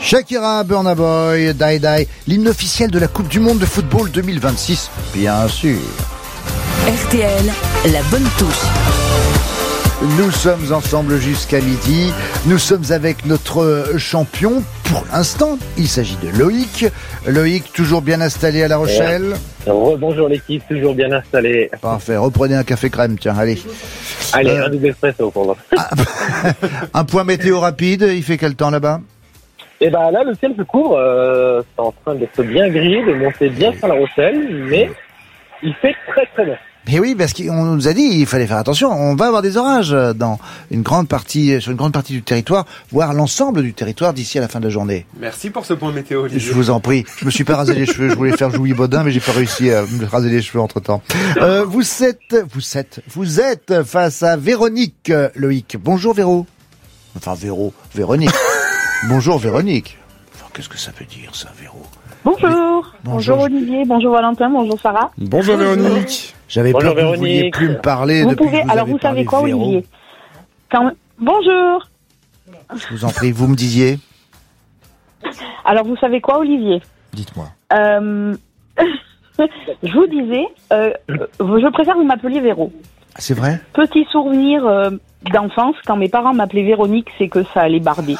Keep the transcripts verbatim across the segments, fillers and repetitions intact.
Shakira, Burna Boy, Die Die, l'hymne officiel de la Coupe du Monde de football deux mille vingt-six, bien sûr. R T L, la bonne touche. Nous sommes ensemble jusqu'à midi. Nous sommes avec notre champion. Pour l'instant, il s'agit de Loïc. Loïc, toujours bien installé à La Rochelle. Rebonjour l'équipe, toujours bien installé. Parfait. Reprenez un café crème, tiens, allez. Allez, Euh, un double espresso pour moi. Ah, un point météo rapide. Il fait quel temps là-bas? Et ben là, le ciel se couvre. Euh, c'est en train d'être bien gris, de monter bien sur La Rochelle, mais il fait très très bon. Mais oui, parce qu'on nous a dit il fallait faire attention. On va avoir des orages dans une grande partie, sur une grande partie du territoire, voire l'ensemble du territoire d'ici à la fin de la journée. Merci pour ce point météo, Olivier. Je vous en prie. Je me suis pas rasé les cheveux. Je voulais faire Jouy Baudin, mais j'ai pas réussi à me raser les cheveux entre temps. Euh, vous êtes, vous êtes, vous êtes face à Véronique, Loïc. Bonjour Véro. Enfin Véro, Véronique. Bonjour Véronique. Enfin, qu'est-ce que ça veut dire ça, Véro? Bonjour. Bonjour. Bonjour Olivier, bonjour Valentin, bonjour Sarah. Bonjour Véronique. J'avais Bonjour, peur que vous vouliez Véronique. plus me parler. Vous depuis pouvez, que vous alors avez vous savez parlé, quoi Véro. Olivier Quand... Bonjour. Je vous en prie, vous me disiez. Alors vous savez quoi Olivier Dites-moi. euh... Je vous disais, euh, je préfère que vous m'appeliez Véro. C'est vrai? Petit souvenir euh, d'enfance, quand mes parents m'appelaient Véronique, c'est que ça allait barder.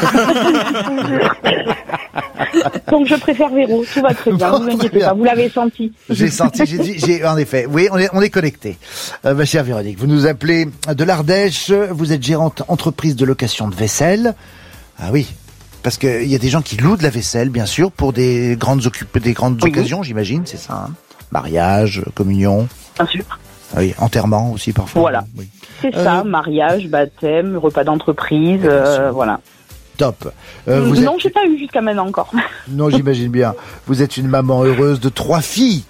Donc je préfère Véro, tout va très bien, Bon, ne vous très inquiétez bien. pas, vous l'avez senti. J'ai senti, j'ai dit, j'ai, en effet, oui, on est, on est connecté. Euh, ma chère Véronique, vous nous appelez de l'Ardèche, vous êtes gérante entreprise de location de vaisselle. Ah oui, parce que il y a des gens qui louent de la vaisselle, bien sûr, pour des grandes occup- des grandes Oui. occasions, j'imagine, c'est ça, hein. Mariage, communion, Bien sûr. ah oui, enterrement aussi parfois. Voilà. Oui. C'est Euh, ça, mariage, baptême, repas d'entreprise, Bien euh, sûr. voilà. Top. Euh, vous non, êtes... j'ai pas eu jusqu'à maintenant encore. Non, j'imagine bien. Vous êtes une maman heureuse de trois filles.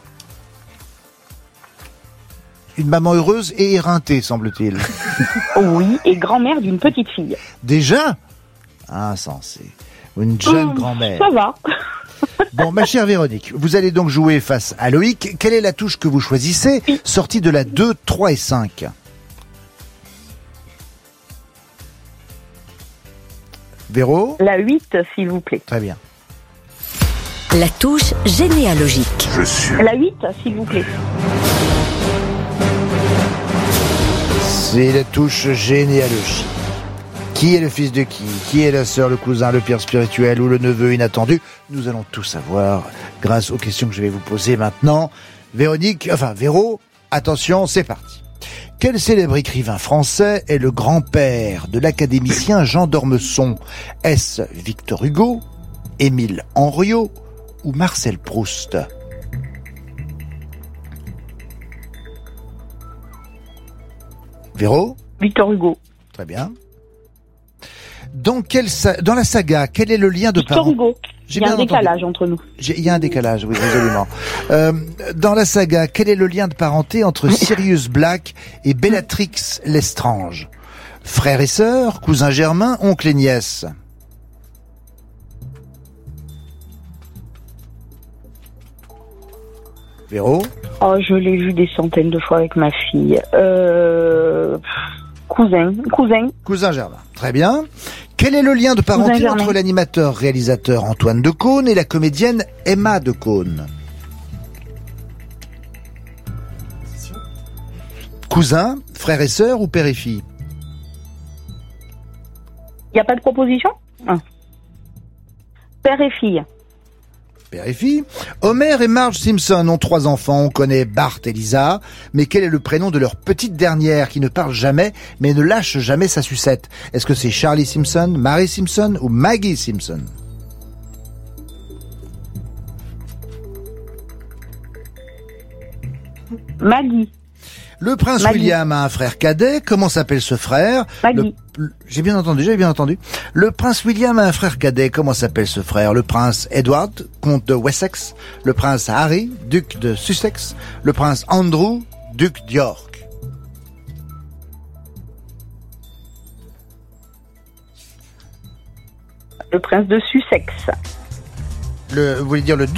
Une maman heureuse et éreintée, semble-t-il. Oui, et grand-mère d'une petite fille. Déjà? Ah, sensé. Une jeune Hum, grand-mère. Ça va. Bon, ma chère Véronique, vous allez donc jouer face à Loïc. Quelle est la touche que vous choisissez, sortie de la deux, trois et cinq? Véro? La huit, s'il vous plaît. Très bien. La touche généalogique. La huit, s'il vous plaît. C'est la touche généalogie. Qui est le fils de qui? Qui est la sœur, le cousin, le père spirituel ou le neveu inattendu? Nous allons tout savoir grâce aux questions que je vais vous poser maintenant. Véronique, enfin Véro, attention, c'est parti. Quel célèbre écrivain français est le grand-père de l'académicien Jean d'Ormesson? Est-ce Victor Hugo, Émile Henriot ou Marcel Proust? Véro? Victor Hugo. Très bien. Dans, quelle sa- dans la saga, quel est le lien de Victor parents? Hugo. J'ai Il y a bien un entendu. décalage entre nous. J'ai- Il y a un décalage, oui, résolument. Euh, dans la saga, quel est le lien de parenté entre Sirius Black et Bellatrix Lestrange? Frère et sœur, cousin germain, oncle et nièce? Véro? Oh, je l'ai vu des centaines de fois avec ma fille. Euh... Cousin. Cousin. Cousin germain. Très bien. Quel est le lien de parenté Cousin germain. entre l'animateur-réalisateur Antoine Decaune et la comédienne Emma Decaune? Cousin, frère et sœur ou père et fille? Il n'y a pas de proposition ah. Père et fille. Père et fille. Homer et Marge Simpson ont trois enfants. On connaît Bart et Lisa. Mais quel est le prénom de leur petite dernière qui ne parle jamais mais ne lâche jamais sa sucette? Est-ce que c'est Charlie Simpson, Mary Simpson ou Maggie Simpson? Maggie. Le prince Maggie. William a un frère cadet. Comment s'appelle ce frère? Maggie. Le- le- J'ai bien entendu, j'ai bien entendu. Le prince William a un frère cadet. Comment s'appelle ce frère? Le prince Edward, comte de Wessex. Le prince Harry, duc de Sussex. Le prince Andrew, duc d'York. Le prince de Sussex. Le, vous voulez dire le